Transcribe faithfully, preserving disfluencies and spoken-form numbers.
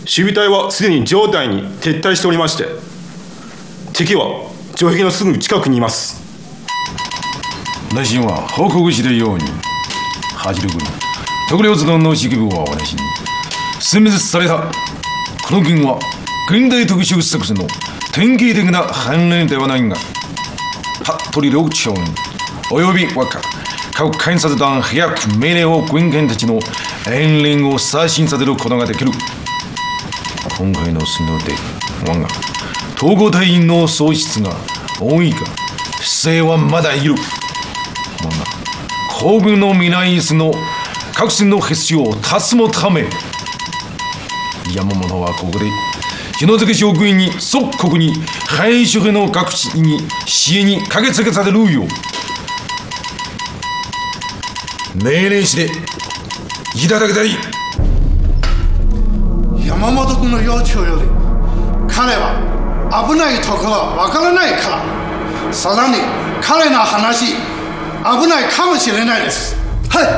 守備隊はすでに城内に撤退しておりまして、敵は城壁のすぐ近くにいます。 大臣は報告しているように、八路軍特領図の指揮部は私に殲滅された。この軍は現代特殊作戦の典型的な反例ではないが、服部両長および若各検察団早く命令を軍犬たちの援連を刷新させることができる。今回の戦闘で我が統合隊員の喪失が多いが、不正はまだいる。我が皇軍の皆椅子の各戦の必要を達もため、山本はここで篠崎将軍に即刻に敗諸の各地に支援に駆けつけさせるよう命令していただきたい。 山本君の要求より彼は危ないところはわからないから、さらに彼の話危ないかもしれないです。